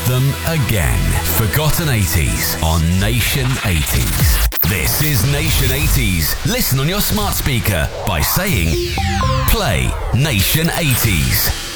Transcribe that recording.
them again. Forgotten 80s on Nation 80s. This is Nation 80s. Listen on your smart speaker by saying, play Nation 80s.